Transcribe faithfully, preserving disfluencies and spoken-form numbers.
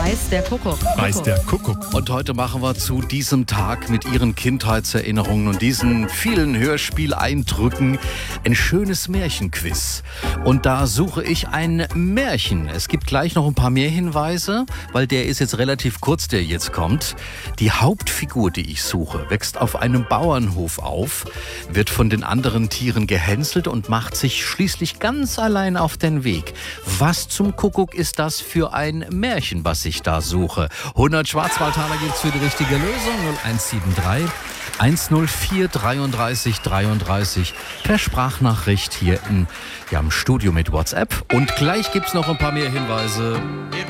Weiß der Kuckuck. Weiß der Kuckuck. Und heute machen wir zu diesem Tag mit Ihren Kindheitserinnerungen und diesen vielen Hörspieleindrücken ein schönes Märchenquiz. Und da suche ich ein Märchen. Es gibt gleich noch ein paar mehr Hinweise, weil der ist jetzt relativ kurz, der jetzt kommt. Die Hauptfigur, die ich suche, wächst auf einem Bauernhof auf, wird von den anderen Tieren gehänselt und macht sich schließlich ganz allein auf den Weg. Was zum Kuckuck ist das für ein Märchen, was ich da suche? hundert Schwarzwaldtaler gibt's für die richtige Lösung. null eins sieben drei eins null vier dreiunddreißig dreiunddreißig per Sprachnachricht hier in, ja, im Studio mit WhatsApp. Und gleich gibt's noch ein paar mehr Hinweise.